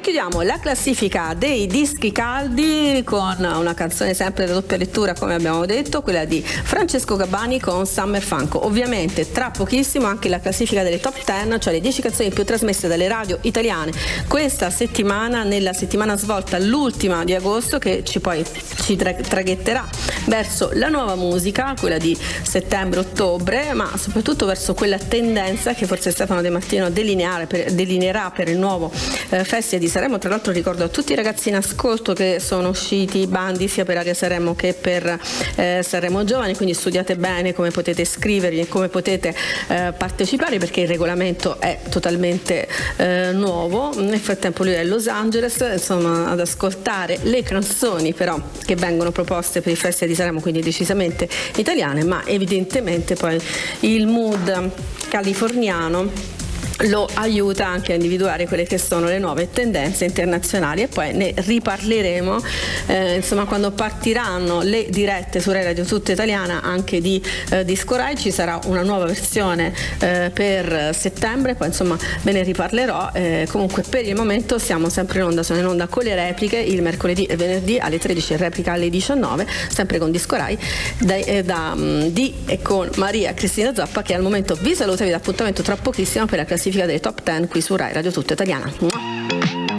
chiudiamo la classifica dei dischi caldi con una canzone sempre da doppia lettura, come abbiamo detto, quella di Francesco Gabbani con Summer Funk. Ovviamente tra pochissimo anche la classifica delle top 10, cioè le 10 canzoni più trasmesse dalle radio italiane questa settimana, nella settimana svolta, l'ultima di agosto, che ci traghetterà verso la nuova musica, quella di settembre-ottobre, ma soprattutto verso quella tendenza che forse Stefano De Martino delineerà per il nuovo Festival di Sanremo. Tra l'altro ricordo a tutti i ragazzi in ascolto che sono usciti i bandi sia per Aria Sanremo che per Sanremo Giovani, quindi studiate bene come potete iscrivervi e come potete partecipare, perché il regolamento è totalmente nuovo. Nel frattempo lui è a Los Angeles, insomma, ad ascoltare le canzoni però che vengono proposte per il Festival di Sanremo, quindi decisamente italiane, ma evidentemente poi il mood californiano lo aiuta anche a individuare quelle che sono le nuove tendenze internazionali, e poi ne riparleremo insomma quando partiranno le dirette su Rai Radio Tutta Italiana anche di Disco Rai. Ci sarà una nuova versione per settembre, poi insomma ve ne riparlerò. Comunque per il momento siamo sempre in onda, sono in onda con le repliche il mercoledì e venerdì alle 13 e replica alle 19, sempre con Disco Rai di e con Maria Cristina Zappa, che al momento vi saluta e vi dà appuntamento tra pochissimo per la classifica delle top 10 qui su Rai Radio Tutta Italiana.